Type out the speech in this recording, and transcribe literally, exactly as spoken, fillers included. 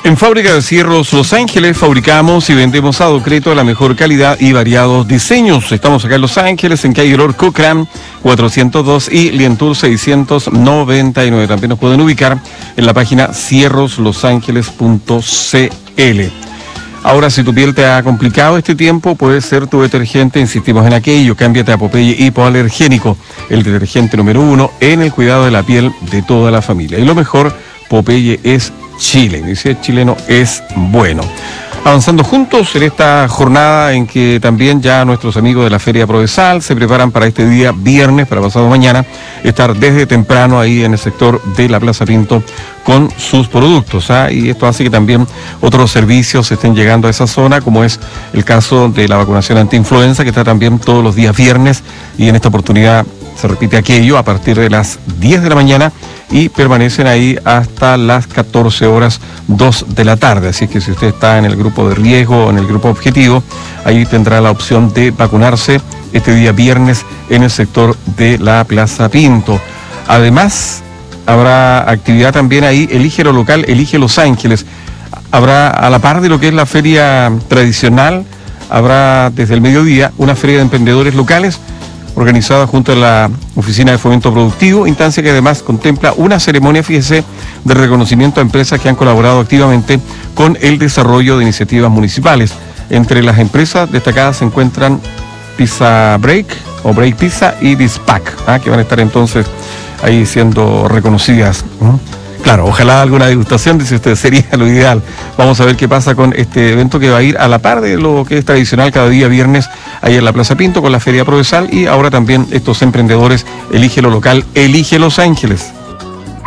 En Fábrica de Cierros Los Ángeles fabricamos y vendemos a Docreto de la mejor calidad y variados diseños. Estamos acá en Los Ángeles, en calle Lord Cochran cuatrocientos dos y Lientour seiscientos noventa y nueve. También nos pueden ubicar en la página cierros los ángeles punto c l. Ahora, si tu piel te ha complicado este tiempo, puede ser tu detergente. Insistimos en aquello. Cámbiate a Popeye Hipoalergénico, el detergente número uno en el cuidado de la piel de toda la familia. Y lo mejor, Popeye es Chile, y si es chileno es bueno. Avanzando juntos en esta jornada en que también ya nuestros amigos de la Feria Prodesal se preparan para este día viernes, para pasado mañana, estar desde temprano ahí en el sector de la Plaza Pinto con sus productos, ¿ah? Y esto hace que también otros servicios estén llegando a esa zona, como es el caso de la vacunación antiinfluenza, que está también todos los días viernes, y en esta oportunidad se repite aquello a partir de las diez de la mañana y permanecen ahí hasta las catorce horas, dos de la tarde. Así que si usted está en el grupo de riesgo o en el grupo objetivo, ahí tendrá la opción de vacunarse este día viernes en el sector de la Plaza Pinto. Además, habrá actividad también ahí, elige lo local, elige Los Ángeles. Habrá, a la par de lo que es la feria tradicional, habrá desde el mediodía una feria de emprendedores locales organizada junto a la Oficina de Fomento Productivo, instancia que además contempla una ceremonia, fíjese, de reconocimiento a empresas que han colaborado activamente con el desarrollo de iniciativas municipales. Entre las empresas destacadas se encuentran Pizza Break o Break Pizza y Dispac, ¿ah? que van a estar entonces ahí siendo reconocidas. ¿Mm? Claro, ojalá alguna degustación, dice usted, sería lo ideal. Vamos a ver qué pasa con este evento que va a ir a la par de lo que es tradicional cada día viernes ahí en la Plaza Pinto con la Feria Prodesal, y ahora también estos emprendedores, elige lo local, elige Los Ángeles.